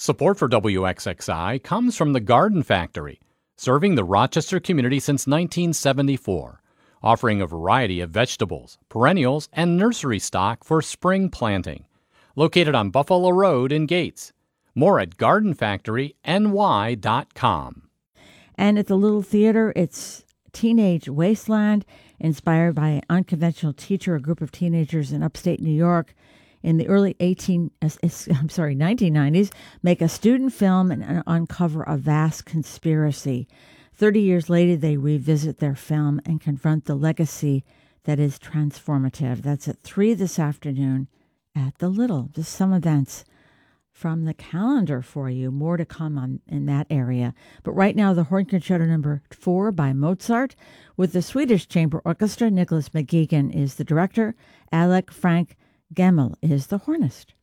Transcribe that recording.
Support for WXXI comes from the Garden Factory, serving the Rochester community since 1974, offering a variety of vegetables, perennials, and nursery stock for spring planting. Located on Buffalo Road in Gates. More at gardenfactoryny.com. And at the Little Theater, it's Teenage Wasteland, inspired by an unconventional teacher, a group of teenagers in upstate New York in the early 1990s, make a student film and uncover a vast conspiracy. 30 years later, they revisit their film and confront the legacy that is transformative. That's at 3 this afternoon at the Little. Just some events from the calendar for you. More to come in that area. But right now, the Horn Concerto No. 4 by Mozart with the Swedish Chamber Orchestra. Nicholas McGeegan is the director. Alec Frank Gemmel is the hornist.